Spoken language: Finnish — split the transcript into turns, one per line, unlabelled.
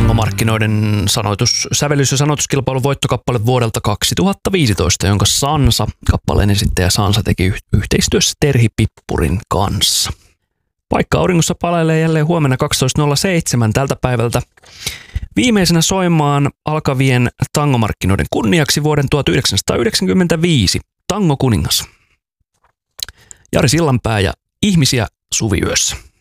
tangomarkkinoiden sävellys- ja sanoituskilpailun voittokappale vuodelta 2015, jonka Sansa-kappaleen esittäjä Sansa teki yhteistyössä Terhi Pippurin kanssa. Paikka auringossa palailee jälleen huomenna 12.07 tältä päivältä viimeisenä soimaan alkavien tangomarkkinoiden kunniaksi vuoden 1995 Tangokuningas. Jari Sillanpää ja Ihmisiä suviyössä.